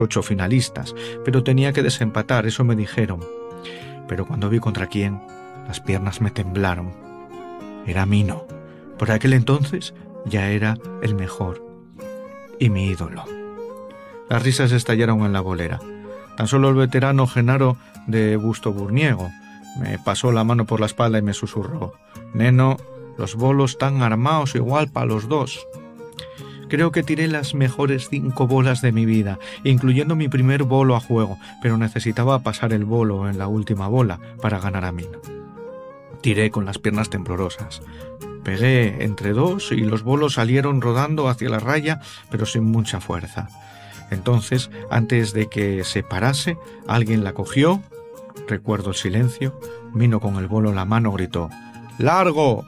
8 finalistas, pero tenía que desempatar, eso me dijeron. Pero cuando vi contra quién, las piernas me temblaron. Era Mino. Por aquel entonces ya era el mejor y mi ídolo. Las risas estallaron en la bolera. Tan solo el veterano Genaro de Busto-Burniego me pasó la mano por la espalda y me susurró: «Neno, los bolos están armados igual para los dos». Creo que tiré las mejores 5 bolas de mi vida, incluyendo mi primer bolo a juego, pero necesitaba pasar el bolo en la última bola para ganar a Mino. Tiré con las piernas temblorosas. Pegué entre 2 y los bolos salieron rodando hacia la raya, pero sin mucha fuerza. Entonces, antes de que se parase, alguien la cogió. Recuerdo el silencio. Mino con el bolo en la mano gritó: «¡Largo!».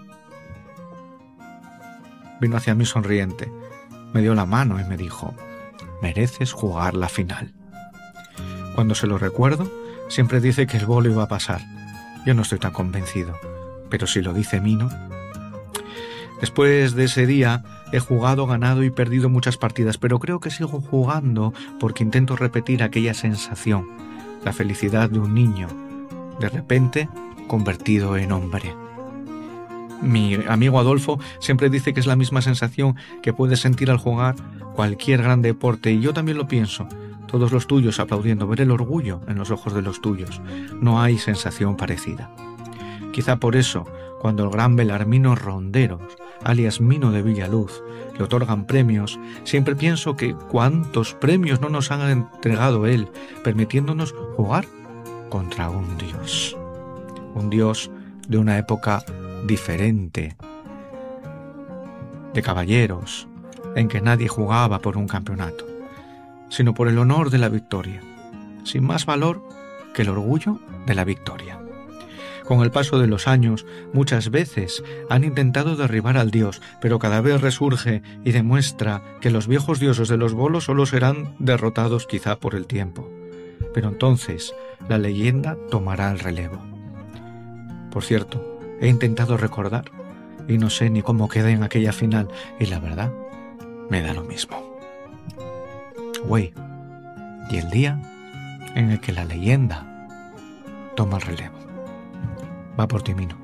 Vino hacia mí sonriente. Me dio la mano y me dijo: «Mereces jugar la final». Cuando se lo recuerdo, siempre dice que el bolo iba a pasar. Yo no estoy tan convencido, pero si lo dice Mino... Después de ese día he jugado, ganado y perdido muchas partidas, pero creo que sigo jugando porque intento repetir aquella sensación, la felicidad de un niño, de repente convertido en hombre. Mi amigo Adolfo siempre dice que es la misma sensación que puedes sentir al jugar cualquier gran deporte, y yo también lo pienso. Todos los tuyos aplaudiendo, ver el orgullo en los ojos de los tuyos. No hay sensación parecida. Quizá por eso, cuando el gran Belarmino Ronderos, alias Mino de Villaluz, le otorgan premios, siempre pienso que cuántos premios no nos han entregado él, permitiéndonos jugar contra un dios. Un dios de una época diferente, de caballeros, en que nadie jugaba por un campeonato, sino por el honor de la victoria, sin más valor que el orgullo de la victoria. Con el paso de los años, muchas veces han intentado derribar al dios, pero cada vez resurge y demuestra que los viejos dioses de los bolos solo serán derrotados quizá por el tiempo. Pero entonces la leyenda tomará el relevo. Por cierto, he intentado recordar y no sé ni cómo quedé en aquella final, y la verdad me da lo mismo. Güey, y el día en el que la leyenda toma el relevo. Va por ti, Mino.